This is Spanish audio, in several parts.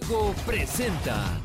Foco presenta.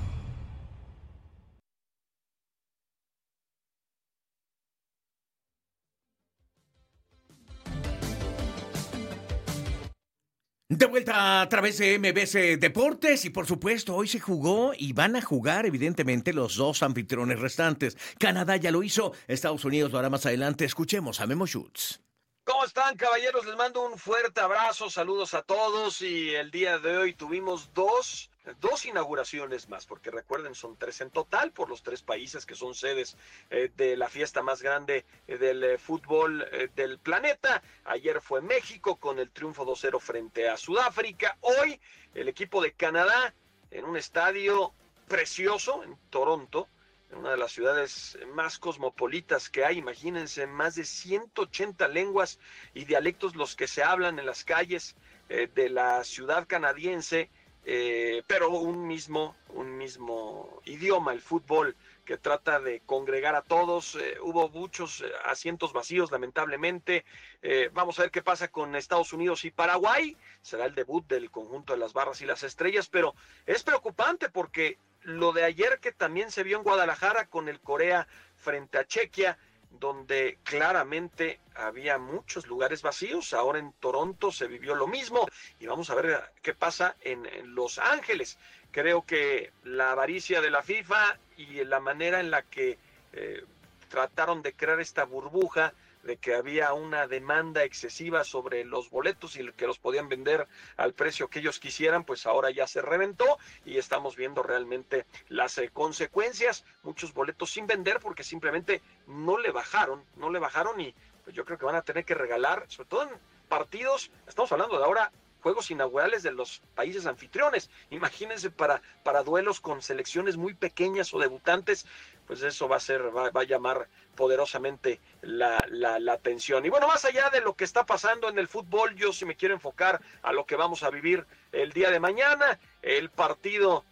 De vuelta a través de MBC Deportes y por supuesto hoy se jugó y van a jugar evidentemente los dos anfitriones restantes. Canadá ya lo hizo, Estados Unidos lo hará más adelante. Escuchemos a Memo Schutz. ¿Cómo están, caballeros? Les mando un fuerte abrazo, saludos a todos y el día de hoy tuvimos dos inauguraciones más, porque recuerden, son 3 en total por los 3 países que son sedes de la fiesta más grande del fútbol del planeta. Ayer fue México con el triunfo 2-0 frente a Sudáfrica. Hoy el equipo de Canadá en un estadio precioso en Toronto, en una de las ciudades más cosmopolitas que hay. Imagínense, más de 180 lenguas y dialectos los que se hablan en las calles de la ciudad canadiense, pero un mismo idioma, el fútbol, que trata de congregar a todos. Hubo muchos asientos vacíos, lamentablemente. Vamos a ver qué pasa con Estados Unidos y Paraguay. Será el debut del conjunto de las Barras y las Estrellas, pero es preocupante porque lo de ayer que también se vio en Guadalajara con el Corea frente a Chequia, donde claramente había muchos lugares vacíos. Ahora en Toronto se vivió lo mismo y vamos a ver qué pasa en Los Ángeles. Creo que la avaricia de la FIFA y la manera en la que trataron de crear esta burbuja de que había una demanda excesiva sobre los boletos y que los podían vender al precio que ellos quisieran, pues ahora ya se reventó y estamos viendo realmente las consecuencias. Muchos boletos sin vender porque simplemente no le bajaron y pues yo creo que van a tener que regalar, sobre todo en partidos, estamos hablando de ahora, juegos inaugurales de los países anfitriones. Imagínense para duelos con selecciones muy pequeñas o debutantes, pues eso va a llamar poderosamente la atención. Y bueno, más allá de lo que está pasando en el fútbol, yo sí me quiero enfocar a lo que vamos a vivir el día de mañana, el partido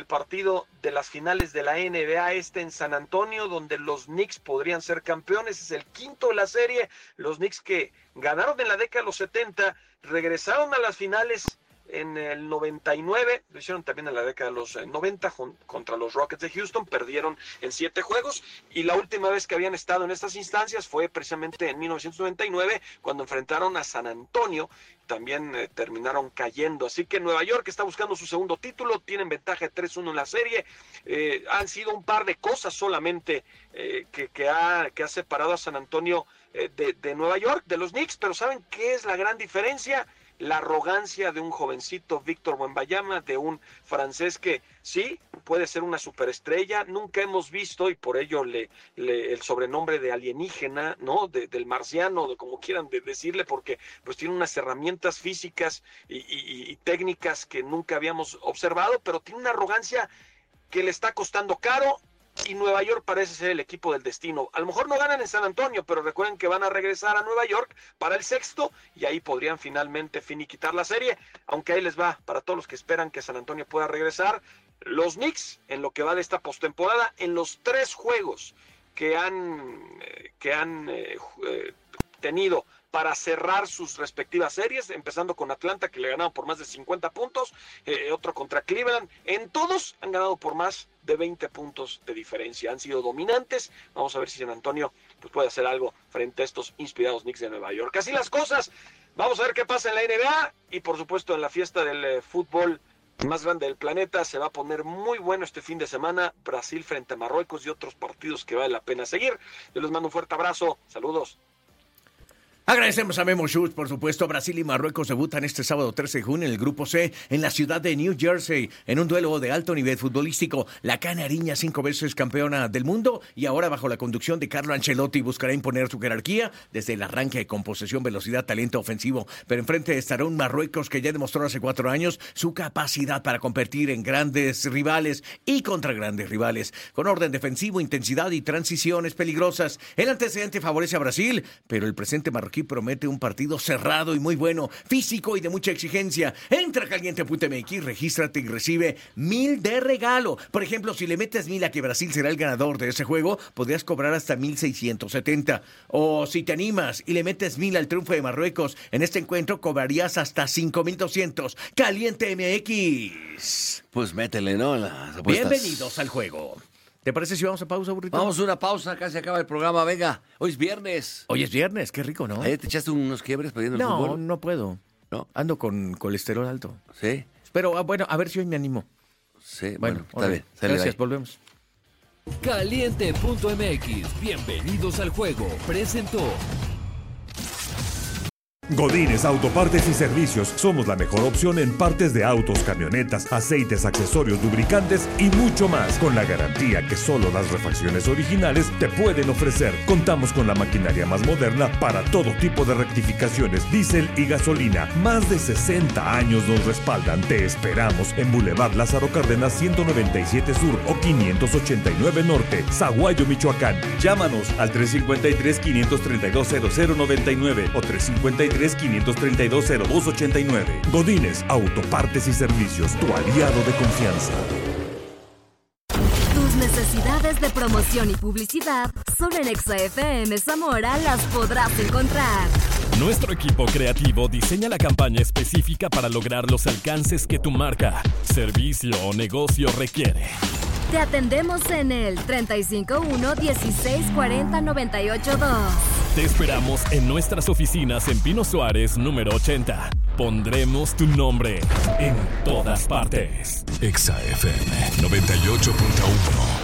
de las finales de la NBA en San Antonio, donde los Knicks podrían ser campeones. Es el quinto de la serie. Los Knicks, que ganaron en la década de los 70, regresaron a las finales en el 99, lo hicieron también en la década de los 90 contra los Rockets de Houston, perdieron en 7 juegos, y la última vez que habían estado en estas instancias fue precisamente en 1999, cuando enfrentaron a San Antonio, también terminaron cayendo. Así que Nueva York está buscando su segundo título, tienen ventaja de 3-1 en la serie. Han sido un par de cosas solamente que ha separado a San Antonio de Nueva York, de los Knicks, pero ¿saben qué es la gran diferencia? La arrogancia de un jovencito Víctor Wembanyama, de un francés que sí puede ser una superestrella. Nunca hemos visto, y por ello el sobrenombre de alienígena, ¿no? Del marciano, de como quieran decirle, porque pues tiene unas herramientas físicas y técnicas que nunca habíamos observado, pero tiene una arrogancia que le está costando caro. Y Nueva York parece ser el equipo del destino. A lo mejor no ganan en San Antonio, pero recuerden que van a regresar a Nueva York para el sexto y ahí podrían finalmente finiquitar la serie, aunque ahí les va, para todos los que esperan que San Antonio pueda regresar. Los Knicks, en lo que va de esta postemporada, en los 3 juegos que han tenido para cerrar sus respectivas series, empezando con Atlanta, que le ganaron por más de 50 puntos, otro contra Cleveland. En todos han ganado por más de 20 puntos de diferencia. Han sido dominantes. Vamos a ver si San Antonio pues, puede hacer algo frente a estos inspirados Knicks de Nueva York. Así las cosas. Vamos a ver qué pasa en la NBA y, por supuesto, en la fiesta del fútbol más grande del planeta. Se va a poner muy bueno este fin de semana. Brasil frente a Marruecos y otros partidos que vale la pena seguir. Yo les mando un fuerte abrazo. Saludos. Agradecemos a Memo Schutz, por supuesto. Brasil y Marruecos debutan este sábado 13 de junio en el Grupo C en la ciudad de New Jersey en un duelo de alto nivel futbolístico. La canariña, 5 veces campeona del mundo y ahora bajo la conducción de Carlo Ancelotti buscará imponer su jerarquía desde el arranque con posesión, velocidad, talento ofensivo. Pero enfrente estará un Marruecos que ya demostró hace 4 años su capacidad para competir en grandes rivales y contra grandes rivales. Con orden defensivo, intensidad y transiciones peligrosas. El antecedente favorece a Brasil, pero el presente marroquí promete un partido cerrado y muy bueno, físico y de mucha exigencia. Entra a caliente.mx, regístrate y recibe 1,000 de regalo. Por ejemplo, si le metes 1,000 a que Brasil será el ganador de ese juego, podrías cobrar hasta 1,670. O si te animas y le metes 1,000 al triunfo de Marruecos, en este encuentro cobrarías hasta 5,200. Caliente MX. Pues métele, ¿no? Las apuestas. Bienvenidos al juego. ¿Te parece si vamos a pausa, burrito? Vamos a una pausa, casi acaba el programa. Venga, hoy es viernes. Hoy es viernes, qué rico, ¿no? ¿Ayer te echaste unos quiebres perdiendo el fútbol? No, no puedo. ¿No? Ando con colesterol alto. ¿Sí? Pero bueno, a ver si hoy me animo. Sí, bueno, está ok. bien. Sale, Gracias, bye. volvemos. Caliente.mx, bienvenidos al juego, presentó. Godínez Autopartes y Servicios. Somos la mejor opción en partes de autos, camionetas, aceites, accesorios, lubricantes y mucho más. Con la garantía que solo las refacciones originales te pueden ofrecer. Contamos con la maquinaria más moderna para todo tipo de rectificaciones, diésel y gasolina. Más de 60 años nos respaldan. Te esperamos en Boulevard Lázaro Cárdenas 197 Sur o 589 Norte, Zaguayo, Michoacán. Llámanos al 353-532-0099 o 353-532-0289. Godínez Autopartes y Servicios, tu aliado de confianza. Tus necesidades de promoción y publicidad solo en Exa FM Zamora las podrás encontrar. Nuestro equipo creativo diseña la campaña específica para lograr los alcances que tu marca, servicio o negocio requiere. Te atendemos en el 351-1640-982. Te esperamos en nuestras oficinas en Pino Suárez, número 80. Pondremos tu nombre en todas partes. Exa FM 98.1